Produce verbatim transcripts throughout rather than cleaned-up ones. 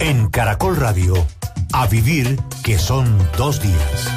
En Caracol Radio, a vivir que son dos días.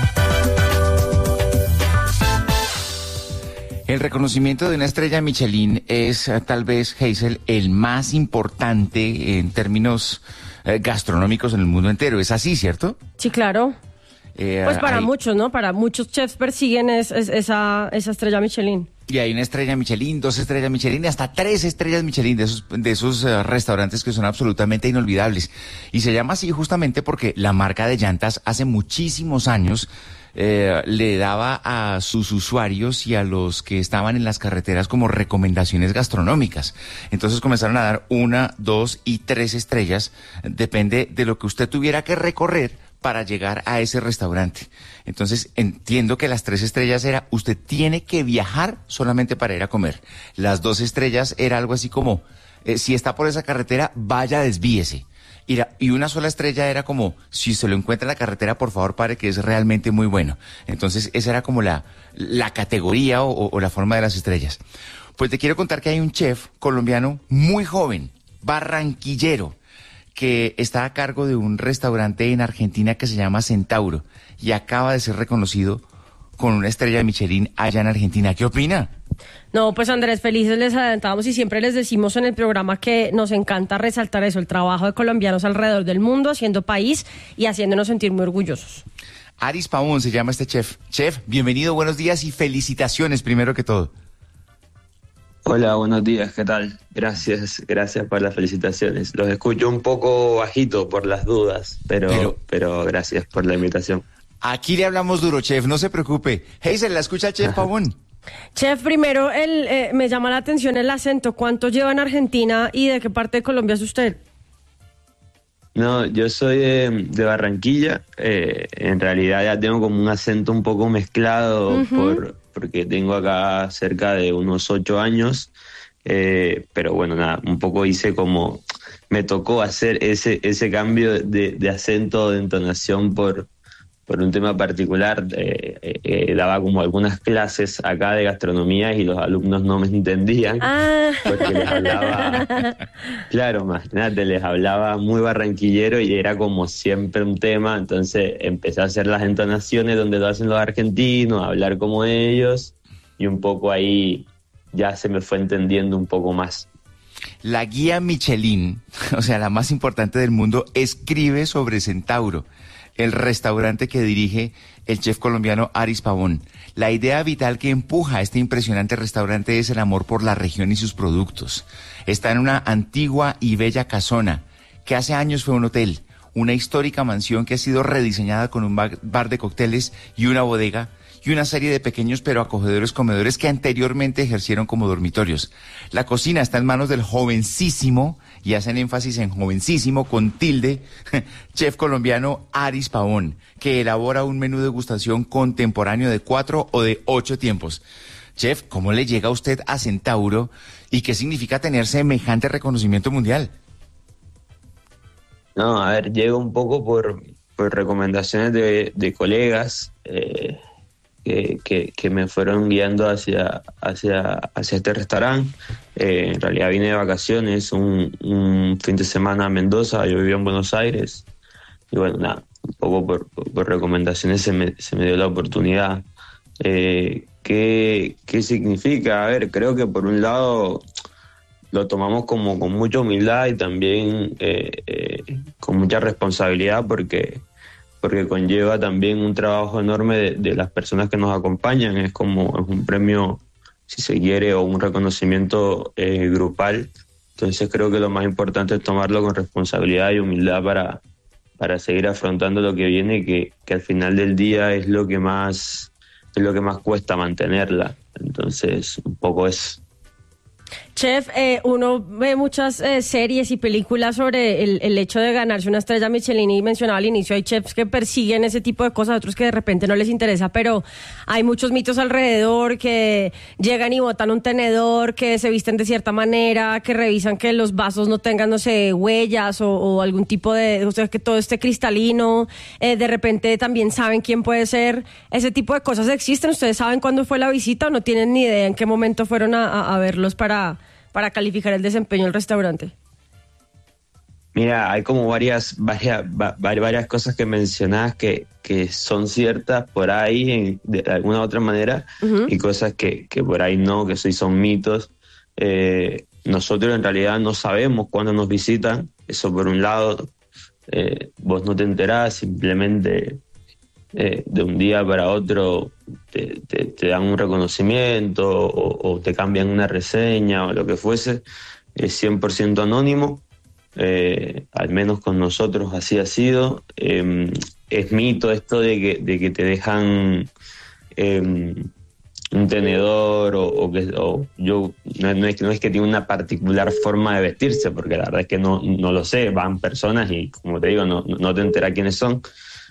El reconocimiento de una estrella Michelin es uh, tal vez, Hazel, el más importante en términos uh, gastronómicos en el mundo entero. ¿Es así, cierto? Sí, claro. Eh, pues para hay... muchos, ¿no? Para muchos chefs persiguen es, es, esa, esa estrella Michelin. Y hay una estrella Michelin, dos estrellas Michelin, hasta tres estrellas Michelin de esos, de esos uh, restaurantes que son absolutamente inolvidables. Y se llama así justamente porque la marca de llantas hace muchísimos años eh, le daba a sus usuarios y a los que estaban en las carreteras como recomendaciones gastronómicas. Entonces comenzaron a dar una, dos y tres estrellas, depende de lo que usted tuviera que recorrer para llegar a ese restaurante. Entonces, entiendo que las tres estrellas era, usted tiene que viajar solamente para ir a comer. Las dos estrellas era algo así como, eh, si está por esa carretera, vaya, desvíese. Y, la, y una sola estrella era como, si se lo encuentra en la carretera, por favor, pare, que es realmente muy bueno. Entonces, esa era como la, la categoría o, o la forma de las estrellas. Pues te quiero contar que hay un chef colombiano muy joven, barranquillero, que está a cargo de un restaurante en Argentina que se llama Centauro y acaba de ser reconocido con una estrella de Michelin allá en Argentina. ¿Qué opina? No, pues Andrés, felices les adelantamos y siempre les decimos en el programa que nos encanta resaltar eso, el trabajo de colombianos alrededor del mundo, haciendo país y haciéndonos sentir muy orgullosos. Aris Pavón se llama este chef. Chef, bienvenido, buenos días y felicitaciones primero que todo. Hola, buenos días, ¿qué tal? Gracias, gracias por las felicitaciones. Los escucho un poco bajito por las dudas, pero, pero, pero gracias por la invitación. Aquí le hablamos duro, chef, no se preocupe. Hazel, ¿la escucha el chef Pavón? Chef, primero el, eh, me llama la atención el acento. ¿Cuánto lleva en Argentina y de qué parte de Colombia es usted? No, yo soy de, de Barranquilla. Eh, en realidad ya tengo como un acento un poco mezclado uh-huh. por... porque tengo acá cerca de unos ocho años, eh, pero bueno, nada, un poco hice como, me tocó hacer ese ese cambio de, de acento, de entonación por, por un tema particular. Eh, eh, daba como algunas clases acá de gastronomía y los alumnos no me entendían, ah. porque les hablaba, claro, imagínate, les hablaba muy barranquillero y era como siempre un tema, entonces empecé a hacer las entonaciones donde lo hacen los argentinos, a hablar como ellos, y un poco ahí ya se me fue entendiendo un poco más. La guía Michelin, o sea, la más importante del mundo, escribe sobre Centauro, el restaurante que dirige el chef colombiano Aris Pavón. La idea vital que empuja a este impresionante restaurante es el amor por la región y sus productos. Está en una antigua y bella casona, que hace años fue un hotel, una histórica mansión que ha sido rediseñada con un bar de cócteles y una bodega, y una serie de pequeños pero acogedores comedores que anteriormente ejercieron como dormitorios. La cocina está en manos del jovencísimo, y hacen énfasis en jovencísimo con tilde, chef colombiano Aris Pavón, que elabora un menú de degustación contemporáneo de cuatro o de ocho tiempos. Chef, ¿cómo le llega a usted a Centauro y qué significa tener semejante reconocimiento mundial? No, a ver, llego un poco por, por recomendaciones de, de colegas, eh, Que, que, que me fueron guiando hacia, hacia, hacia este restaurante. Eh, en realidad vine de vacaciones un, un fin de semana a Mendoza, yo vivía en Buenos Aires, y bueno, nada, un poco por, por, por recomendaciones se me, se me dio la oportunidad. Eh, ¿qué, ¿Qué significa? A ver, creo que por un lado lo tomamos como con mucha humildad y también eh, eh, con mucha responsabilidad, porque porque conlleva también un trabajo enorme de, de las personas que nos acompañan. Es como es un premio, si se quiere, o un reconocimiento eh, grupal. Entonces creo que lo más importante es tomarlo con responsabilidad y humildad para, para seguir afrontando lo que viene, que, que al final del día es lo que más es lo que más cuesta mantenerla. Entonces, un poco es... Chef, eh, uno ve muchas eh, series y películas sobre el, el hecho de ganarse una estrella Michelin, y mencionaba al inicio, hay chefs que persiguen ese tipo de cosas, otros que de repente no les interesa, pero hay muchos mitos alrededor, que llegan y botan un tenedor, que se visten de cierta manera, que revisan que los vasos no tengan, no sé, huellas o, o algún tipo de, o sea, que todo esté cristalino, eh, de repente también saben quién puede ser. Ese tipo de cosas existen. ¿Ustedes saben cuándo fue la visita o no tienen ni idea en qué momento fueron a, a, a verlos para... para calificar el desempeño del restaurante? Mira, hay como varias varias va, varias cosas que mencionás que, que son ciertas por ahí en, de alguna u otra manera, uh-huh. y cosas que, que por ahí no, que sí son mitos. Eh, nosotros en realidad no sabemos cuándo nos visitan, eso por un lado. Eh, vos no te enterás, simplemente eh, de un día para otro te, te, te dan un reconocimiento o, o te cambian una reseña o lo que fuese. Es cien por ciento anónimo. Eh, al menos con nosotros así ha sido. Eh, es mito esto de que, de que te dejan eh, un tenedor o, o que o yo no, no, es, no es que tiene una particular forma de vestirse, porque la verdad es que no, no lo sé, van personas y como te digo, no, no te enteras quiénes son.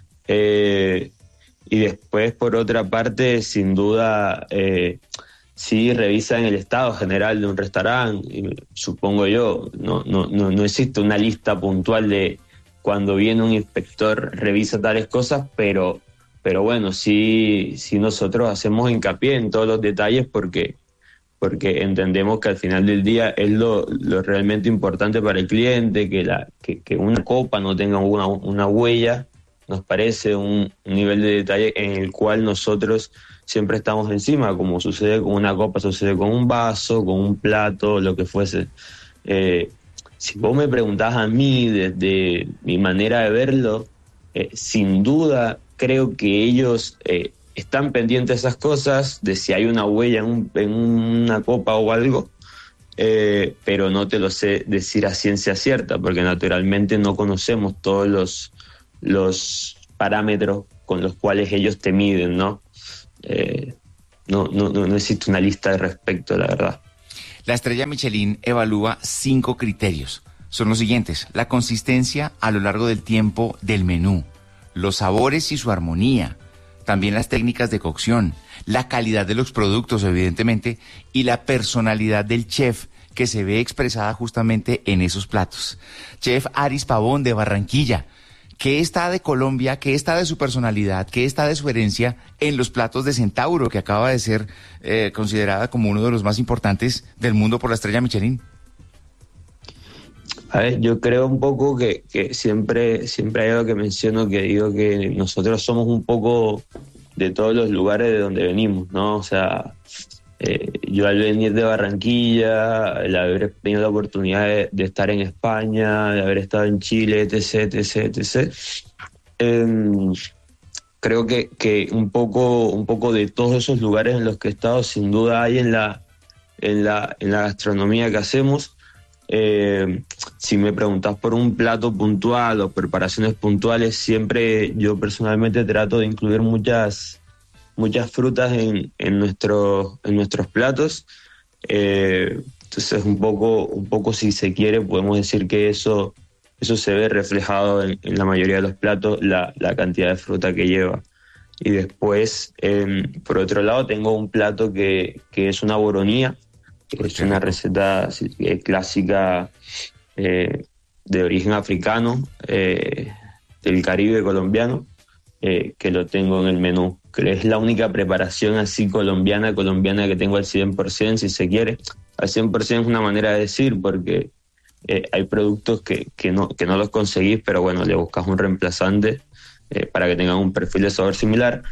Eh, y después, por otra parte, sin duda, eh, sí revisan el estado general de un restaurante, supongo yo. No, no, no, no existe una lista puntual de cuando viene un inspector revisa tales cosas, pero, pero bueno, sí, sí nosotros hacemos hincapié en todos los detalles porque, porque entendemos que al final del día es lo, lo realmente importante para el cliente, que, la, que, que una copa no tenga una, una huella. Nos parece un, un nivel de detalle en el cual nosotros siempre estamos encima, como sucede con una copa, sucede con un vaso, con un plato, lo que fuese. Eh, si vos me preguntás a mí desde mi manera de verlo, eh, sin duda creo que ellos eh, están pendientes de esas cosas, de si hay una huella en, un, en una copa o algo, eh, pero no te lo sé decir a ciencia cierta, porque naturalmente no conocemos todos los, los parámetros con los cuales ellos te miden, ¿no? Eh, no, no, no existe una lista de respecto, la verdad. La estrella Michelin evalúa cinco criterios. Son los siguientes: la consistencia a lo largo del tiempo del menú, los sabores y su armonía, también las técnicas de cocción, la calidad de los productos, evidentemente, y la personalidad del chef, que se ve expresada justamente en esos platos. Chef Aris Pavón, de Barranquilla, ¿qué está de Colombia, qué está de su personalidad, qué está de su herencia en los platos de Centauro, que acaba de ser eh, considerada como uno de los más importantes del mundo por la estrella Michelin? A ver, yo creo un poco que, que siempre, siempre hay algo que menciono, que digo que nosotros somos un poco de todos los lugares de donde venimos, ¿no? O sea, eh, yo al venir de Barranquilla, el haber tenido la oportunidad de, de estar en España, de haber estado en Chile, etc, etc, etc, eh, creo que, que un poco, un poco de todos esos lugares en los que he estado, sin duda hay en la, en la, en la gastronomía que hacemos. Eh, si me preguntas por un plato puntual o preparaciones puntuales, siempre yo personalmente trato de incluir muchas muchas frutas en, en, nuestro, en nuestros platos. Eh, entonces un poco, un poco si se quiere podemos decir que eso, eso se ve reflejado en, en la mayoría de los platos, la, la cantidad de fruta que lleva. Y después, eh, por otro lado, tengo un plato que, que es una boronía, que es una receta clásica eh, de origen africano, eh, del Caribe colombiano, eh, que lo tengo en el menú, que es la única preparación así colombiana, colombiana que tengo al cien por ciento, si se quiere. Al cien por ciento es una manera de decir, porque eh, hay productos que, que, no, que no los conseguís, pero bueno, le buscas un reemplazante eh, para que tengan un perfil de sabor similar.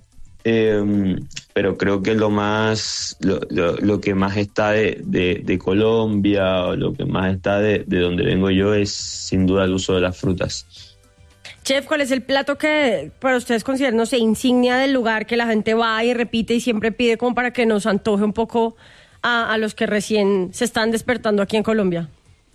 Eh, pero creo que lo más lo, lo, lo que más está de, de, de Colombia, o lo que más está de, de donde vengo yo, es sin duda el uso de las frutas. Chef, ¿cuál es el plato que para ustedes consideran, no sé, insignia del lugar, que la gente va y repite y siempre pide, como para que nos antoje un poco a, a los que recién se están despertando aquí en Colombia?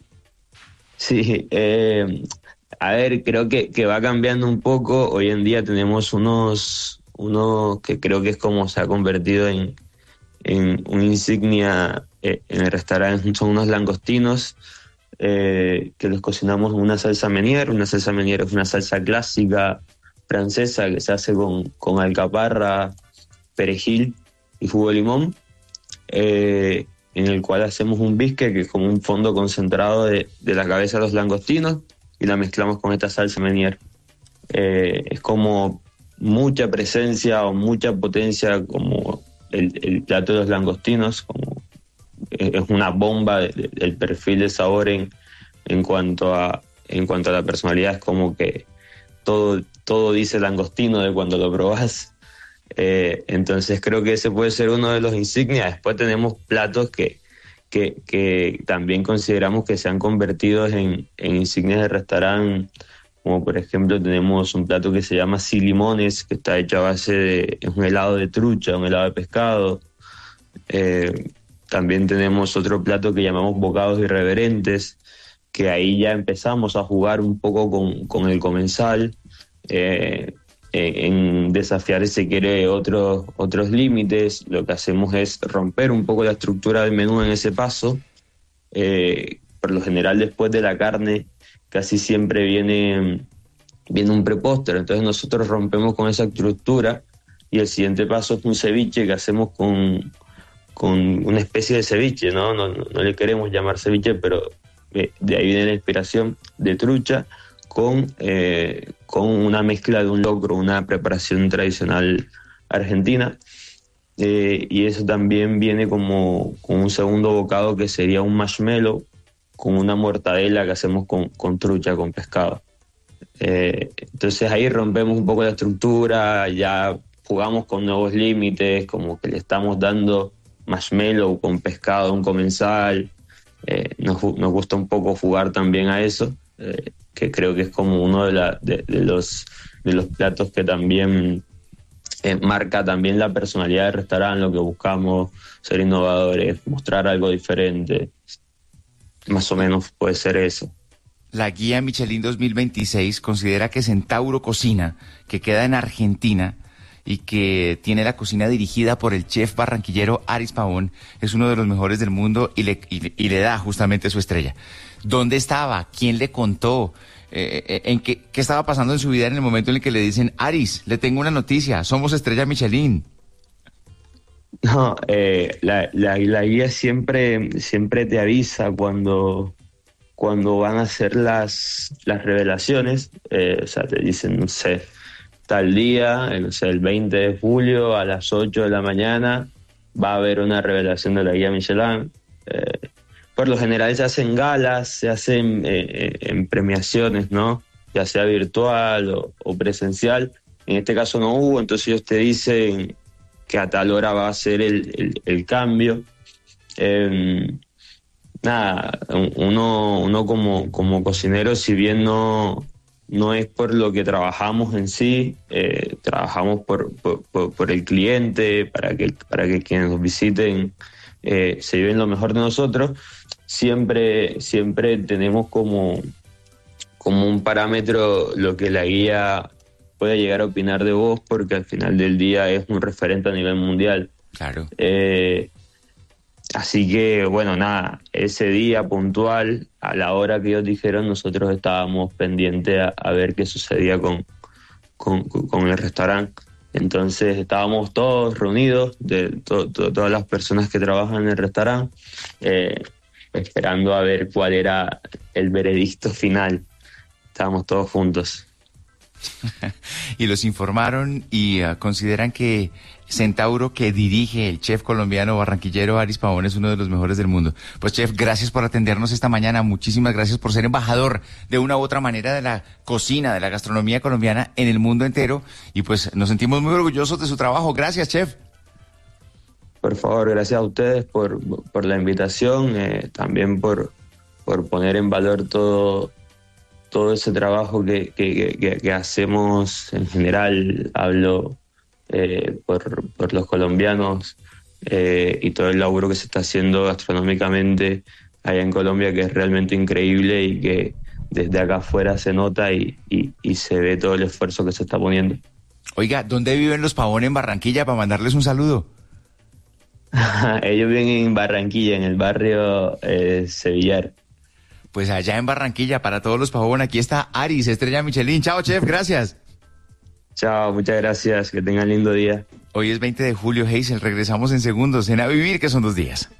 Sí, eh, a ver, creo que, que va cambiando un poco. Hoy en día tenemos unos uno que creo que es como se ha convertido en, en una insignia eh, en el restaurante, son unos langostinos eh, que los cocinamos en una salsa Meunier. Una salsa Meunier es una salsa clásica francesa que se hace con, con alcaparra, perejil y jugo de limón, eh, en el cual hacemos un bisque que es como un fondo concentrado de, de la cabeza de los langostinos y la mezclamos con esta salsa Meunier. Eh, es como mucha presencia o mucha potencia, como el, el plato de los langostinos, como es una bomba de, de, del perfil de sabor en, en cuanto a en cuanto a la personalidad, es como que todo, todo dice langostino de cuando lo probás. Eh, entonces creo que ese puede ser uno de los insignias. Después tenemos platos que, que, que también consideramos que se han convertido en, en insignias de restaurante, como por ejemplo tenemos un plato que se llama Silimones, que está hecho a base de es un helado de trucha, un helado de pescado. Eh, también tenemos otro plato que llamamos bocados irreverentes, que ahí ya empezamos a jugar un poco con, con el comensal, eh, en, en desafiar, si quiere, otros, otros límites. Lo que hacemos es romper un poco la estructura del menú en ese paso. Eh, por lo general, después de la carne, casi siempre viene, viene un prepostre, entonces nosotros rompemos con esa estructura y el siguiente paso es un ceviche que hacemos con, con una especie de ceviche, ¿no? No, no, no le queremos llamar ceviche, pero de ahí viene la inspiración, de trucha con, eh, con una mezcla de un locro, una preparación tradicional argentina. Eh, y eso también viene como con un segundo bocado que sería un marshmallow con una mortadela que hacemos con, con trucha, con pescado. Eh, entonces ahí rompemos un poco la estructura, ya jugamos con nuevos límites, como que le estamos dando marshmallow con pescado a un comensal. Eh, nos, nos gusta un poco jugar también a eso, eh, que creo que es como uno de, la, de, de, los, de los platos que también eh, marca también la personalidad del restaurante, lo que buscamos, ser innovadores, mostrar algo diferente. Más o menos puede ser eso. La guía Michelin dos mil veintiséis considera que Centauro Cocina, que queda en Argentina y que tiene la cocina dirigida por el chef barranquillero Aris Pavón, es uno de los mejores del mundo y le, y, y le da justamente su estrella. ¿Dónde estaba? ¿Quién le contó? Eh, ¿en qué, qué estaba pasando en su vida en el momento en el que le dicen, Aris, le tengo una noticia, somos estrella Michelin? No, eh, la, la, la guía siempre, siempre te avisa cuando, cuando van a hacer las, las revelaciones. Eh, o sea, te dicen, no sé, tal día, eh, no sé, el veinte de julio a las ocho de la mañana va a haber una revelación de la guía Michelin. Eh, por lo general se hacen galas, se hacen eh, en premiaciones, ¿no? Ya sea virtual o, o presencial. En este caso no hubo, entonces ellos te dicen que a tal hora va a ser el, el, el cambio. Eh, nada, uno, uno como, como cocinero, si bien no, no es por lo que trabajamos en sí, eh, trabajamos por, por, por, por el cliente, para que, para que quienes nos visiten eh, se lleven lo mejor de nosotros, siempre, siempre tenemos como, como un parámetro lo que la guía puede llegar a opinar de vos, porque al final del día es un referente a nivel mundial. Claro. Eh, así que, bueno, nada, ese día puntual, a la hora que ellos dijeron, nosotros estábamos pendientes a, a ver qué sucedía con, con, con el restaurante. Entonces estábamos todos reunidos, de to, to, todas las personas que trabajan en el restaurante, eh, esperando a ver cuál era el veredicto final. Estábamos todos juntos. Y los informaron y uh, consideran que Centauro, que dirige el chef colombiano barranquillero Aris Pavón, es uno de los mejores del mundo. Pues chef, gracias por atendernos esta mañana, muchísimas gracias por ser embajador de una u otra manera de la cocina, de la gastronomía colombiana en el mundo entero, y pues nos sentimos muy orgullosos de su trabajo. Gracias, chef. Por favor, gracias a ustedes por, por la invitación, eh, también por, por poner en valor todo todo ese trabajo que, que, que, que hacemos en general. Hablo eh, por, por los colombianos eh, y todo el laburo que se está haciendo gastronómicamente allá en Colombia, que es realmente increíble y que desde acá afuera se nota y, y, y se ve todo el esfuerzo que se está poniendo. Oiga, ¿dónde viven los Pavón en Barranquilla para mandarles un saludo? Ellos viven en Barranquilla, en el barrio eh, Sevillar. Pues allá en Barranquilla, para todos los Pavón, aquí está Aris, estrella Michelin. Chao, chef, gracias. Chao, muchas gracias, que tengan lindo día. Hoy es veinte de julio, Hazel, regresamos en segundos en A Vivir, que son dos días.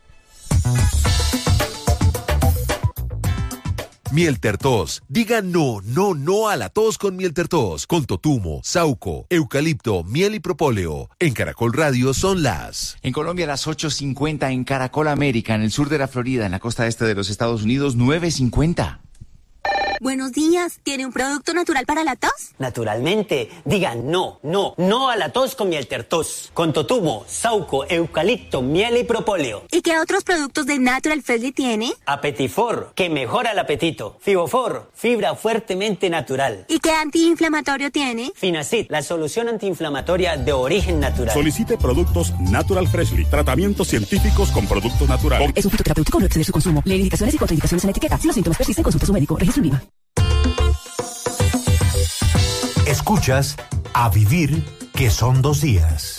Mieltertos. Diga no, no, no a la tos con Mieltertos. Con totumo, sauco, eucalipto, miel y propóleo. En Caracol Radio son las... En Colombia, las ocho cincuenta, en Caracol América, en el sur de la Florida, en la costa este de los Estados Unidos, nueve cincuenta. Buenos días. ¿Tiene un producto natural para la tos? Naturalmente. Digan no, no, no a la tos con miel tertos. Con totumo, sauco, eucalipto, miel y propóleo. ¿Y qué otros productos de Natural Freshly tiene? Apetifor, que mejora el apetito. Fibofor, fibra fuertemente natural. ¿Y qué antiinflamatorio tiene? Finacid, la solución antiinflamatoria de origen natural. Solicite productos Natural Freshly. Tratamientos científicos con productos naturales. Es un fitoterapéutico, no exceder su consumo. Lee indicaciones y contraindicaciones en la etiqueta. Si los síntomas persisten, consulte a su médico. Registro en IVA. Escuchas A Vivir que son dos días.